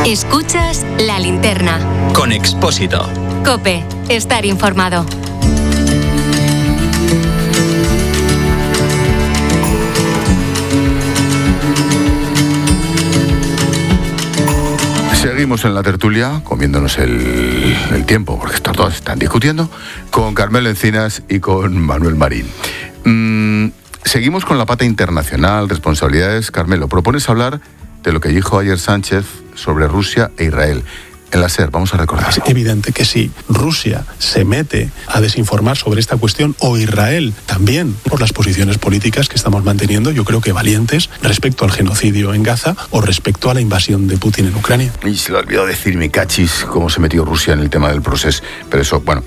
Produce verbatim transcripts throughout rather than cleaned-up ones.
Escuchas La Linterna. Con Expósito. COPE. Estar informado. Seguimos en la tertulia, comiéndonos el, el tiempo, porque estos dos están discutiendo, con Carmelo Encinas y con Manuel Marín. Mm, seguimos con la pata internacional, responsabilidades. Carmelo, propones hablar de lo que dijo ayer Sánchez sobre Rusia e Israel. En la SER, vamos a recordar. Es evidente que si Rusia se mete a desinformar sobre esta cuestión, o Israel también, por las posiciones políticas que estamos manteniendo, yo creo que valientes, respecto al genocidio en Gaza o respecto a la invasión de Putin en Ucrania. Y se le olvidó decir, mi cachis, cómo se metió Rusia en el tema del proceso. Pero eso, bueno,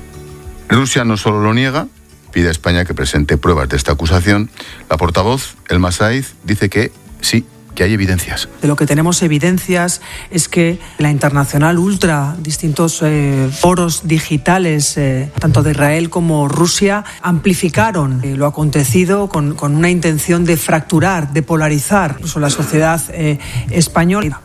Rusia no solo lo niega, pide a España que presente pruebas de esta acusación. La portavoz, Elma Saiz, dice que sí, que hay evidencias. De lo que tenemos evidencias es que la Internacional Ultra, distintos eh, foros digitales, eh, tanto de Israel como Rusia, amplificaron eh, lo acontecido con, con una intención de fracturar, de polarizar incluso la sociedad eh, española.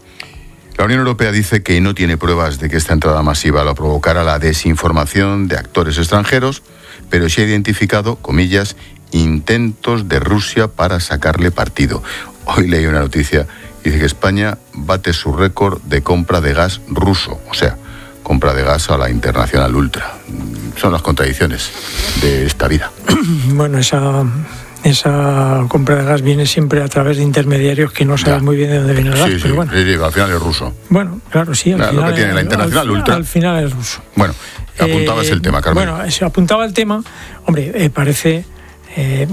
La Unión Europea dice que no tiene pruebas de que esta entrada masiva lo provocara la desinformación de actores extranjeros, pero sí ha identificado, comillas, intentos de Rusia para sacarle partido. Hoy leí una noticia, dice que España bate su récord de compra de gas ruso, o sea, compra de gas a la Internacional Ultra. Son las contradicciones de esta vida. Bueno, esa, esa compra de gas viene siempre a través de intermediarios que no saben ya muy bien de dónde viene el gas. Sí, pero sí, bueno. sí, al final es ruso. Bueno, claro, sí. Al claro, final lo que tiene es, la Internacional al, Ultra. Al final es ruso. Bueno, apuntabas eh, el tema, Carmen. Bueno, se apuntaba el tema. Hombre, eh, parece... Eh,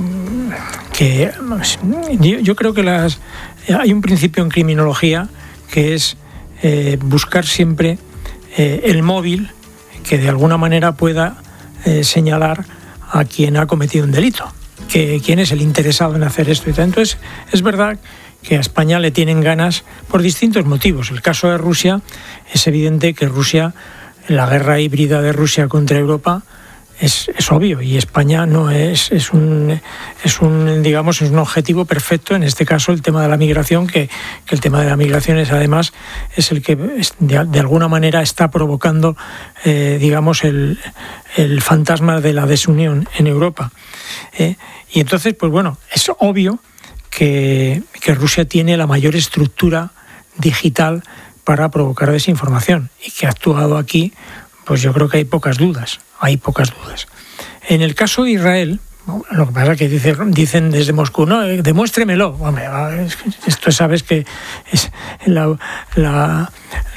que yo, yo creo que las hay un principio en criminología que es eh, buscar siempre eh, el móvil que de alguna manera pueda eh, señalar a quien ha cometido un delito, que quién es el interesado en hacer esto y tal. Entonces es verdad que a España le tienen ganas por distintos motivos. El caso de Rusia, es evidente que Rusia, la guerra híbrida de Rusia contra Europa, Es, es obvio, y España no es, es un es un digamos es un objetivo perfecto, en este caso el tema de la migración, que, que el tema de la migración es además es el que de, de alguna manera está provocando eh, digamos el, el fantasma de la desunión en Europa. Eh, y entonces, pues bueno, es obvio que, que Rusia tiene la mayor estructura digital para provocar desinformación, y que ha actuado aquí, pues yo creo que hay pocas dudas. Hay pocas dudas. En el caso de Israel, lo que pasa es que dice, dicen desde Moscú, no, demuéstremelo. Hombre, esto sabes que es la, la,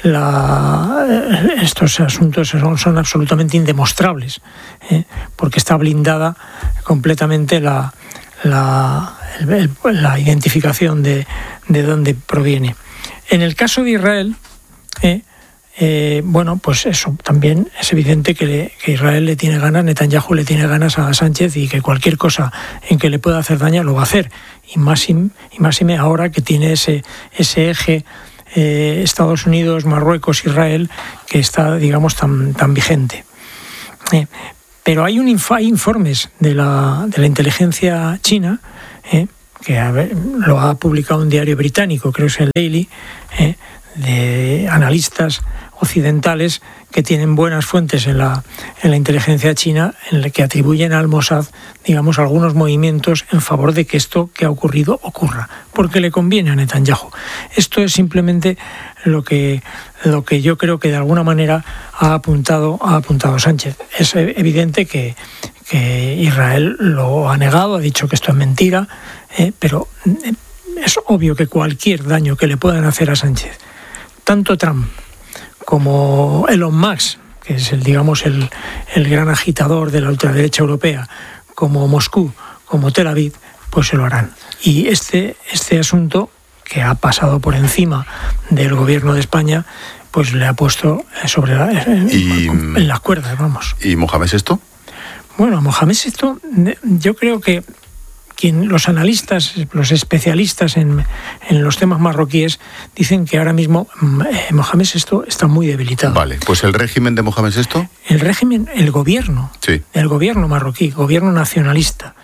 la, estos asuntos son, son absolutamente indemostrables, ¿eh? Porque está blindada completamente la, la, el, la identificación de, de dónde proviene. En el caso de Israel, ¿eh? Eh, bueno, pues eso también es evidente que, le, que Israel le tiene ganas, Netanyahu le tiene ganas a Sánchez, y que cualquier cosa en que le pueda hacer daño lo va a hacer, y más y, y más y ahora que tiene ese, ese eje eh, Estados Unidos, Marruecos, Israel, que está, digamos, tan, tan vigente. Eh, pero hay, un inf- hay informes de la, de la inteligencia china, eh, que a ver, lo ha publicado un diario británico, creo que es el Daily, eh, de analistas occidentales que tienen buenas fuentes en la, en la inteligencia china, en la que atribuyen al Mossad, digamos, algunos movimientos en favor de que esto que ha ocurrido ocurra, porque le conviene a Netanyahu. Esto es simplemente lo que, lo que yo creo que de alguna manera ha apuntado, ha apuntado Sánchez. Es evidente que, que Israel lo ha negado, ha dicho que esto es mentira, eh, pero es obvio que cualquier daño que le puedan hacer a Sánchez, tanto Trump como Elon Musk, que es el, digamos, el, el gran agitador de la ultraderecha europea, como Moscú, como Tel Aviv, pues se lo harán. Y este, este asunto, que ha pasado por encima del gobierno de España, pues le ha puesto sobre la, en, y, en las cuerdas, vamos. ¿Y Mohamed sexto? Bueno, Mohamed sexto, yo creo que quien, los analistas, los especialistas en, en los temas marroquíes dicen que ahora mismo eh, Mohamed sexto está muy debilitado. Vale, pues el régimen de Mohamed sexto. El régimen, el gobierno, sí. el gobierno marroquí, gobierno nacionalista,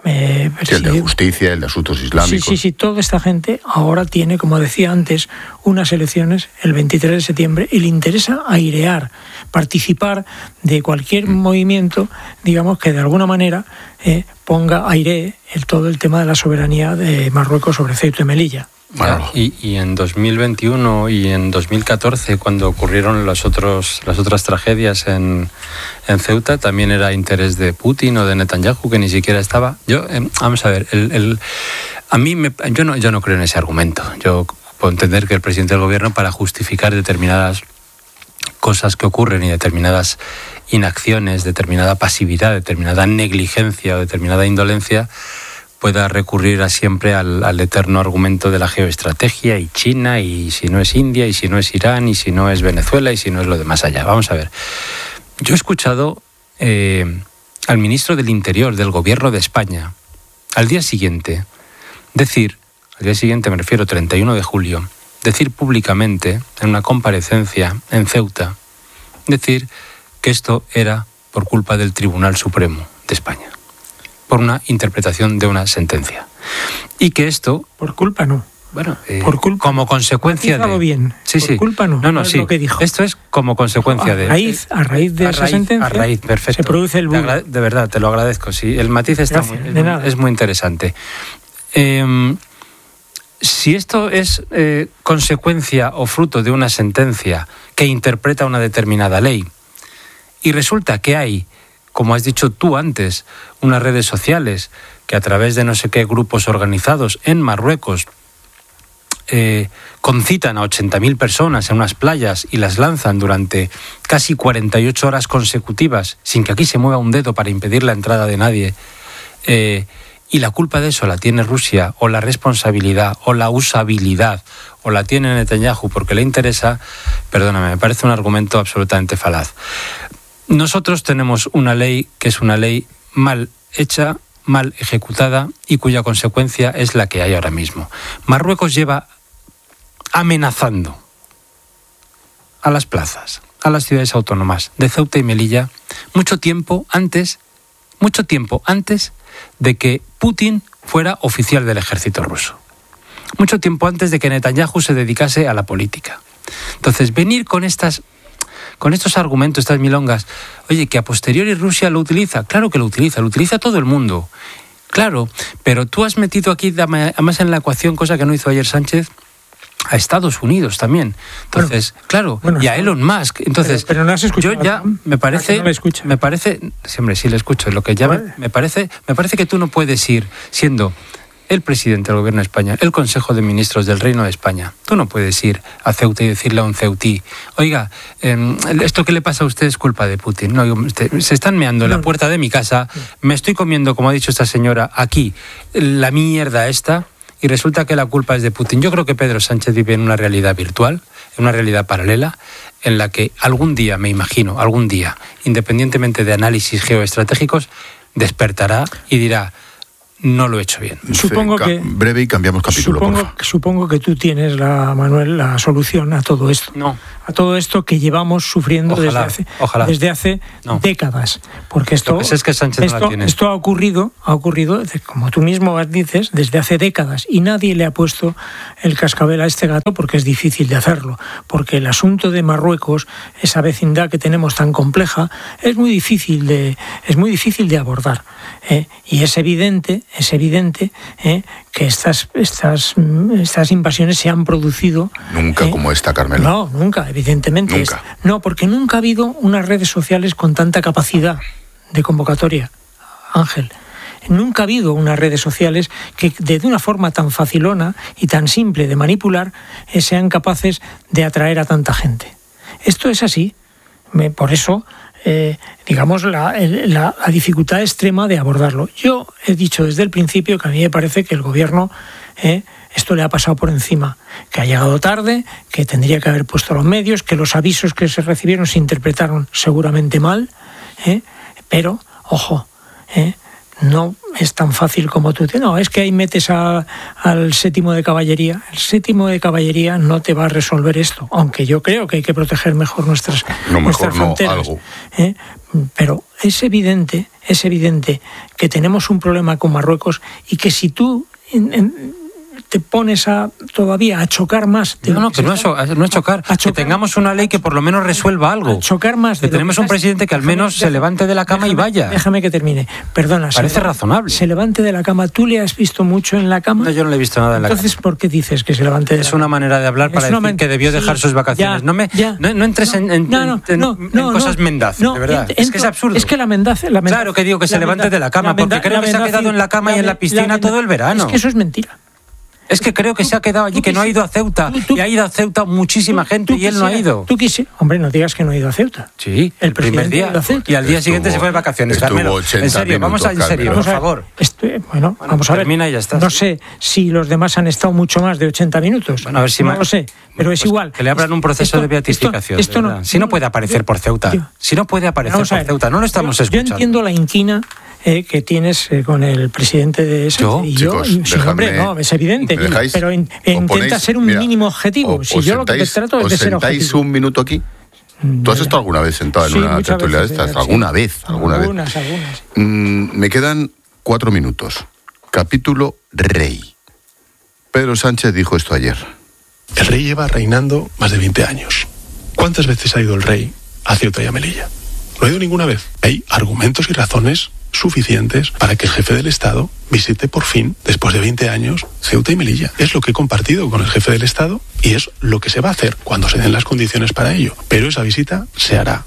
Eh, sí, el de justicia, el de asuntos islámicos. Sí, sí, sí, toda esta gente ahora tiene, como decía antes, unas elecciones el veintitrés de septiembre y le interesa airear, participar de cualquier mm. movimiento, digamos, que de alguna manera eh, ponga, airee el, todo el tema de la soberanía de Marruecos sobre Ceuta y Melilla. Bueno. Y, y en dos mil veintiuno y en dos mil catorce, cuando ocurrieron los otros, las otras tragedias en, en Ceuta, también era interés de Putin o de Netanyahu, que ni siquiera estaba. Yo, eh, vamos a ver, el, el, a mí me, yo, no, yo no creo en ese argumento. Yo puedo entender que el presidente del gobierno, para justificar determinadas cosas que ocurren y determinadas inacciones, determinada pasividad, determinada negligencia o determinada indolencia, pueda recurrir a siempre al, al eterno argumento de la geoestrategia y China, y si no es India, y si no es Irán, y si no es Venezuela, y si no es lo de más allá. Vamos a ver. Yo he escuchado eh, al ministro del Interior del Gobierno de España, al día siguiente, decir, al día siguiente me refiero treinta y uno de julio, decir públicamente, en una comparecencia en Ceuta, decir que esto era por culpa del Tribunal Supremo de España, por una interpretación de una sentencia. Y que esto... Por culpa no. Bueno, eh, por culpa, como consecuencia de... bien. Sí, por sí. culpa no. No, no, es sí. lo que dijo. Esto es como consecuencia a de... Raíz, a raíz de a esa raíz, sentencia a raíz, perfecto. se produce el bulo. Agrade- de verdad, te lo agradezco. Sí, el matiz está Gracias, muy, de nada. es muy interesante. Eh, si esto es eh, consecuencia o fruto de una sentencia que interpreta una determinada ley, y resulta que hay, como has dicho tú antes, unas redes sociales que a través de no sé qué grupos organizados en Marruecos eh, concitan a ochenta mil personas en unas playas y las lanzan durante casi cuarenta y ocho horas consecutivas sin que aquí se mueva un dedo para impedir la entrada de nadie, eh, y la culpa de eso la tiene Rusia, o la responsabilidad, o la usabilidad, o la tiene Netanyahu porque le interesa, perdóname, me parece un argumento absolutamente falaz. Nosotros tenemos una ley que es una ley mal hecha, mal ejecutada y cuya consecuencia es la que hay ahora mismo. Marruecos lleva amenazando a las plazas, a las ciudades autónomas de Ceuta y Melilla mucho tiempo antes, mucho tiempo antes de que Putin fuera oficial del ejército ruso. Mucho tiempo antes de que Netanyahu se dedicase a la política. Entonces, venir con estas con estos argumentos, estas milongas, oye, que a posteriori Rusia lo utiliza, claro que lo utiliza, lo utiliza todo el mundo, claro, pero tú has metido aquí, además en la ecuación, cosa que no hizo ayer Sánchez, a Estados Unidos también. Entonces, bueno, claro, bueno, y a Elon Musk. Entonces, pero, pero no has escuchado. Yo ya me parece, no me parece, siempre sí le escucho, lo que ya vale. me, me parece, me parece que tú no puedes ir siendo el presidente del gobierno de España, el Consejo de Ministros del Reino de España. Tú no puedes ir a Ceuta y decirle a un ceutí, oiga, eh, esto que le pasa a usted es culpa de Putin. No, usted, se están meando en la puerta de mi casa, me estoy comiendo, como ha dicho esta señora, aquí, la mierda esta, y resulta que la culpa es de Putin. Yo creo que Pedro Sánchez vive en una realidad virtual, en una realidad paralela, en la que algún día, me imagino, algún día, independientemente de análisis geoestratégicos, despertará y dirá, no lo he hecho bien. Supongo que breve y cambiamos capítulo. Supongo, supongo que tú tienes, la Manuel, la solución a todo esto. No. A todo esto que llevamos sufriendo ojalá, desde hace, ojalá. Desde hace no. décadas. Porque esto, lo que sé es que Sánchez esto, no la tiene. esto ha ocurrido, ha ocurrido, como tú mismo dices, desde hace décadas. Y nadie le ha puesto el cascabel a este gato porque es difícil de hacerlo. Porque el asunto de Marruecos, esa vecindad que tenemos tan compleja, es muy difícil de, es muy difícil de abordar. ¿eh? Y es evidente, es evidente ¿eh? que estas, estas, estas invasiones se han producido. Nunca ¿eh? como esta, Carmelo. No, nunca, evidentemente. Nunca. Es, no, porque nunca ha habido unas redes sociales con tanta capacidad de convocatoria, Ángel. Nunca ha habido unas redes sociales que de una forma tan facilona y tan simple de manipular eh, sean capaces de atraer a tanta gente. Esto es así. Me, por eso, eh, digamos, la, la, la dificultad extrema de abordarlo. Yo he dicho desde el principio que a mí me parece que el gobierno eh, esto le ha pasado por encima, que ha llegado tarde, que tendría que haber puesto los medios, que los avisos que se recibieron se interpretaron seguramente mal, eh, pero, ojo, eh, no es tan fácil como tú te... No, es que ahí metes a, al séptimo de caballería. El séptimo de caballería no te va a resolver esto, aunque yo creo que hay que proteger mejor nuestras, no, nuestras mejor fronteras. No, algo. ¿Eh? Pero es evidente, es evidente que tenemos un problema con Marruecos y que si tú... En, en, te pones a todavía a chocar más. No, no, que no es, no es chocar, a chocar, que tengamos una ley que por lo menos resuelva algo. A chocar más. Que tenemos que un presidente que al menos déjame, se levante de la cama déjame, y vaya. Déjame que termine. Perdona. Parece se, razonable. Se levante de la cama. ¿Tú le has visto mucho en la cama? No, yo no le he visto nada en la Entonces, cama. Entonces, ¿por qué dices que se levante de la Es cama? una manera de hablar para decir man... que debió dejar sí, sus vacaciones. Ya, no, me, ya. No, no entres no, en, en, no, no, en, no, en no, cosas no, mendaces, no, de verdad. Entro, es que es absurdo. Es que la mendace... La mendace claro que digo que se levante de la cama, la porque creo que se ha quedado en la cama y en la piscina todo el verano. Es que eso es mentira. Es que creo que se ha quedado allí, que no ha ido a Ceuta. Tú, tú, y ha ido a Ceuta muchísima tú, gente tú y él quisiera, no ha ido. Tú quisieras. Hombre, no digas que no ha ido a Ceuta. Sí, el, el primer día. Y al día estuvo, siguiente se fue de vacaciones. Carmelo, en serio, minutos, vamos a en serio, Carmelo. por favor. Estoy, bueno, bueno, vamos a ver. Termina y ya está. No sé si los demás han estado mucho más de ochenta minutos. Bueno, a ver si no me... lo sé, pero pues es igual. Que le abran un proceso esto, de beatificación. Esto, esto no, si no puede aparecer por Ceuta. Tío, si no puede aparecer por Ceuta, no lo estamos yo, escuchando. Yo entiendo la inquina Eh, que tienes eh, con el presidente de ese yo, y chicos, yo, y, sí, hombre, no, es evidente, pero in, intenta ponéis, ser un mira, mínimo objetivo. O, si yo sentáis, lo que te trato es de ser objetivo. ¿Os sentáis un minuto aquí? ¿Tú has estado alguna vez sentado en sí, una tertulia de estas? Sí. ¿Alguna vez? ¿Alguna algunas, vez? Algunas, mm, me quedan cuatro minutos. Capítulo Rey. Pedro Sánchez dijo esto ayer. El rey lleva reinando más de veinte años. ¿Cuántas veces ha ido el rey a Ceuta y a Melilla? No ha ido ninguna vez. Hay argumentos y razones suficientes para que el jefe del Estado visite por fin, después de veinte años, Ceuta y Melilla. Es lo que he compartido con el jefe del Estado y es lo que se va a hacer cuando se den las condiciones para ello. Pero esa visita se hará.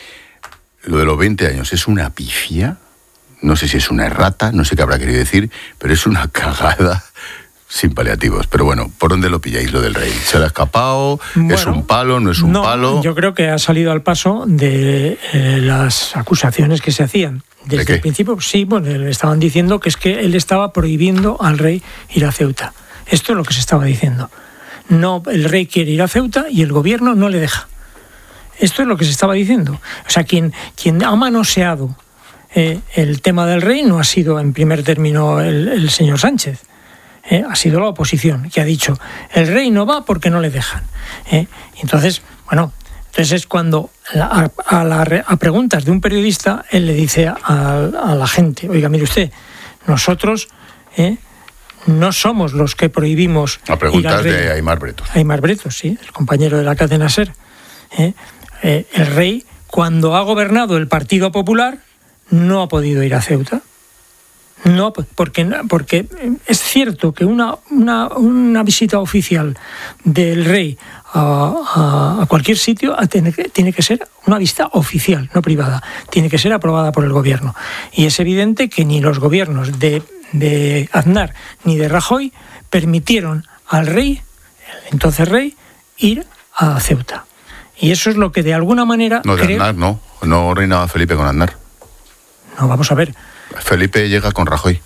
Lo de los veinte años es una pifia, no sé si es una errata, no sé qué habrá querido decir, pero es una cagada sin paliativos. Pero bueno, ¿por dónde lo pilláis lo del rey? ¿Se le ha escapado? Bueno, ¿Es un palo? ¿No es un no, palo? Yo creo que ha salido al paso de eh, las acusaciones que se hacían. Desde ¿De el principio, sí, bueno, le estaban diciendo que es que él estaba prohibiendo al rey ir a Ceuta. Esto es lo que se estaba diciendo. No, el rey quiere ir a Ceuta y el gobierno no le deja. Esto es lo que se estaba diciendo. O sea, quien, quien ha manoseado eh, el tema del rey no ha sido en primer término el, el señor Sánchez. Eh, ha sido la oposición, que ha dicho el rey no va porque no le dejan. Eh, entonces, bueno, entonces es cuando a, a, la, a preguntas de un periodista, él le dice a, a la gente, oiga, mire usted, nosotros eh, no somos los que prohibimos... A preguntas ir al rey. de Aimar Bretos. Aimar Bretos, sí, el compañero de la cadena SER. Eh, eh, el rey, cuando ha gobernado el Partido Popular, no ha podido ir a Ceuta. No, porque, porque es cierto que una, una, una visita oficial del rey a, a, a cualquier sitio tiene que, tiene que ser una visita oficial, no privada. Tiene que ser aprobada por el gobierno. Y es evidente que ni los gobiernos de, de Aznar ni de Rajoy permitieron al rey, el entonces rey, ir a Ceuta. Y eso es lo que de alguna manera... No, de creo... Aznar no. No reinaba Felipe con Aznar. No, vamos a ver. Felipe llega con Rajoy.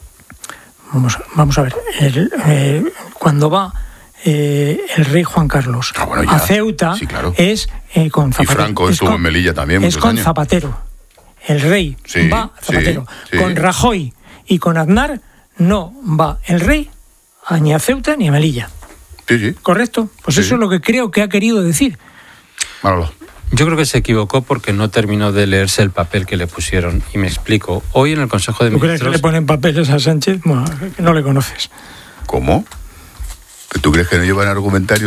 Vamos, vamos a ver. El, eh, cuando va eh, el rey Juan Carlos ah, bueno, a Ceuta, sí, claro. es eh, con Zapatero. Y Franco estuvo en Melilla también. Es con años. Zapatero. El rey sí, va a Zapatero. Sí, sí. Con Rajoy y con Aznar no va el rey a, ni a Ceuta ni a Melilla. Sí, sí. ¿Correcto? Pues sí, eso sí. es lo que creo que ha querido decir. Manolo. Yo creo que se equivocó porque no terminó de leerse el papel que le pusieron. Y me explico. Hoy en el Consejo de ¿Tú Ministros... crees que le ponen papeles a Sánchez? Bueno, que no le conoces. ¿Cómo? ¿Tú crees que no llevan argumentarios?